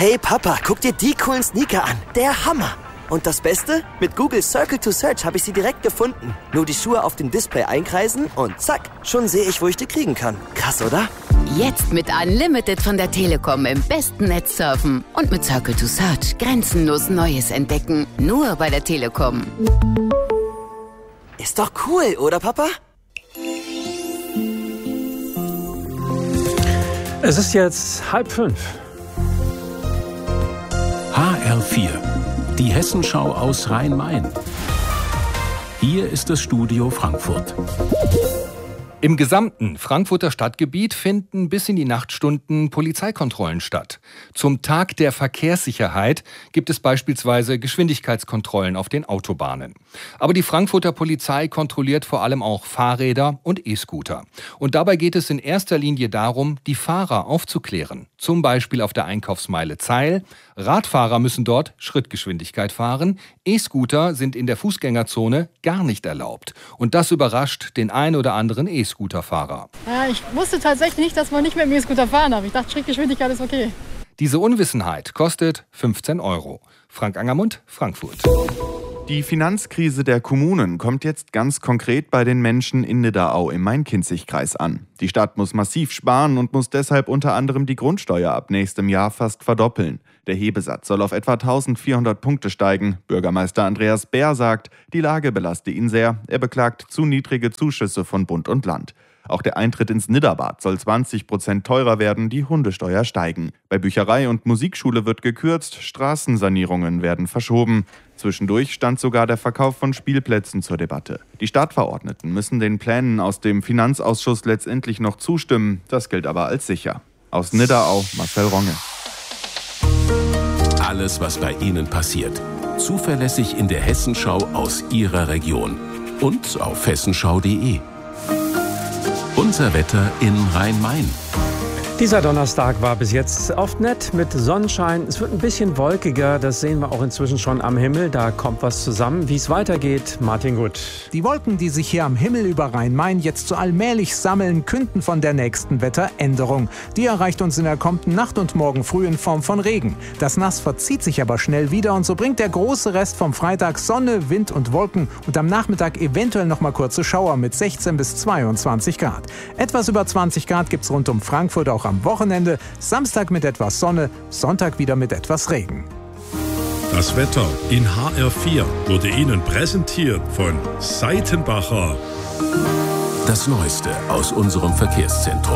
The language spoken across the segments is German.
Hey Papa, guck dir die coolen Sneaker an. Der Hammer. Und das Beste? Mit Google Circle to Search habe ich sie direkt gefunden. Nur die Schuhe auf dem Display einkreisen und zack, schon sehe ich, wo ich die kriegen kann. Krass, oder? Jetzt mit Unlimited von der Telekom im besten Netz surfen. Und mit Circle to Search grenzenlos Neues entdecken. Nur bei der Telekom. Ist doch cool, oder Papa? Es ist jetzt 4:30. HR4, die Hessenschau aus Rhein-Main. Hier ist das Studio Frankfurt. Im gesamten Frankfurter Stadtgebiet finden bis in die Nachtstunden Polizeikontrollen statt. Zum Tag der Verkehrssicherheit gibt es beispielsweise Geschwindigkeitskontrollen auf den Autobahnen. Aber die Frankfurter Polizei kontrolliert vor allem auch Fahrräder und E-Scooter. Und dabei geht es in erster Linie darum, die Fahrer aufzuklären. Zum Beispiel auf der Einkaufsmeile Zeil. Radfahrer müssen dort Schrittgeschwindigkeit fahren. E-Scooter sind in der Fußgängerzone gar nicht erlaubt. Und das überrascht den ein oder anderen E-Scooter-Fahrer. Ja, ich wusste tatsächlich nicht, dass man nicht mit dem E-Scooter fahren darf. Ich dachte, Schrittgeschwindigkeit ist okay. Diese Unwissenheit kostet 15 €. Frank Angermund, Frankfurt. Die Finanzkrise der Kommunen kommt jetzt ganz konkret bei den Menschen in Nidderau im Main-Kinzig-Kreis an. Die Stadt muss massiv sparen und muss deshalb unter anderem die Grundsteuer ab nächstem Jahr fast verdoppeln. Der Hebesatz soll auf etwa 1400 Punkte steigen. Bürgermeister Andreas Bär sagt, die Lage belaste ihn sehr. Er beklagt zu niedrige Zuschüsse von Bund und Land. Auch der Eintritt ins Nidderbad soll 20% teurer werden, die Hundesteuer steigen. Bei Bücherei und Musikschule wird gekürzt, Straßensanierungen werden verschoben. Zwischendurch stand sogar der Verkauf von Spielplätzen zur Debatte. Die Stadtverordneten müssen den Plänen aus dem Finanzausschuss letztendlich noch zustimmen. Das gilt aber als sicher. Aus Nidderau, Marcel Ronge. Alles, was bei Ihnen passiert. Zuverlässig in der Hessenschau aus Ihrer Region. Und auf hessenschau.de. Unser Wetter in Rhein-Main. Dieser Donnerstag war bis jetzt oft nett mit Sonnenschein. Es wird ein bisschen wolkiger, das sehen wir auch inzwischen schon am Himmel. Da kommt was zusammen. Wie es weitergeht, Martin Gut. Die Wolken, die sich hier am Himmel über Rhein-Main jetzt so allmählich sammeln, künden von der nächsten Wetteränderung. Die erreicht uns in der kommenden Nacht und morgen früh in Form von Regen. Das Nass verzieht sich aber schnell wieder und so bringt der große Rest vom Freitag Sonne, Wind und Wolken und am Nachmittag eventuell noch mal kurze Schauer mit 16 bis 22 Grad. Etwas über 20 Grad gibt's rund um Frankfurt auch am Wochenende, Samstag mit etwas Sonne, Sonntag wieder mit etwas Regen. Das Wetter in HR4 wurde Ihnen präsentiert von Seitenbacher. Das Neueste aus unserem Verkehrszentrum.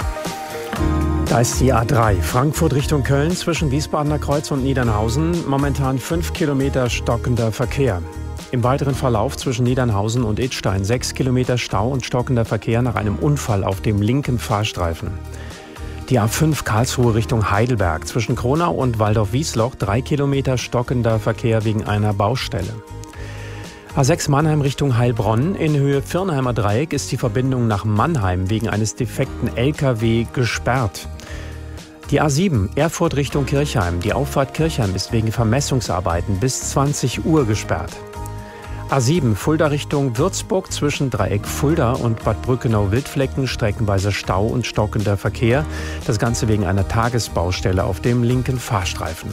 Da ist die A3, Frankfurt Richtung Köln zwischen Wiesbadener Kreuz und Niedernhausen. Momentan 5 Kilometer stockender Verkehr. Im weiteren Verlauf zwischen Niedernhausen und Idstein 6 Kilometer Stau und stockender Verkehr nach einem Unfall auf dem linken Fahrstreifen. Die A5 Karlsruhe Richtung Heidelberg zwischen Kronau und Waldorf-Wiesloch 3 Kilometer stockender Verkehr wegen einer Baustelle. A6 Mannheim Richtung Heilbronn in Höhe Firnheimer Dreieck ist die Verbindung nach Mannheim wegen eines defekten LKW gesperrt. Die A7 Erfurt Richtung Kirchheim. Die Auffahrt Kirchheim ist wegen Vermessungsarbeiten bis 20 Uhr gesperrt. A7 Fulda Richtung Würzburg zwischen Dreieck Fulda und Bad Brückenau-Wildflecken streckenweise Stau und stockender Verkehr. Das Ganze wegen einer Tagesbaustelle auf dem linken Fahrstreifen.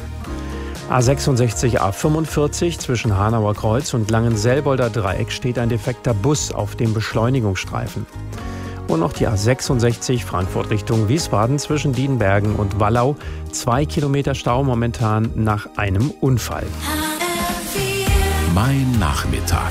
A66 A45 zwischen Hanauer Kreuz und Langenselbolder Dreieck steht ein defekter Bus auf dem Beschleunigungsstreifen. Und noch die A66 Frankfurt Richtung Wiesbaden zwischen Dienbergen und Wallau. 2 Kilometer Stau momentan nach einem Unfall. Mein Nachmittag.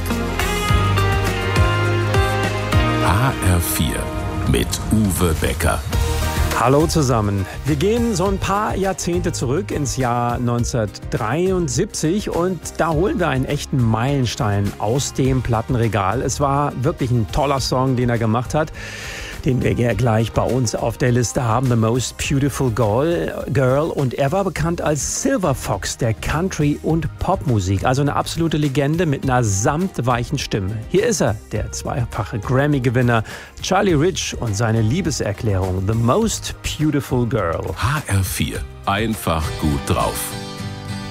HR4 mit Uwe Becker. Hallo zusammen. Wir gehen so ein paar Jahrzehnte zurück ins Jahr 1973 und da holen wir einen echten Meilenstein aus dem Plattenregal. Es war wirklich ein toller Song, den er gemacht hat, den wir ja gleich bei uns auf der Liste haben, The Most Beautiful Girl. Und er war bekannt als Silver Fox der Country- und Popmusik. Also eine absolute Legende mit einer samtweichen Stimme. Hier ist er, der zweifache Grammy-Gewinner Charlie Rich und seine Liebeserklärung The Most Beautiful Girl. HR4, einfach gut drauf.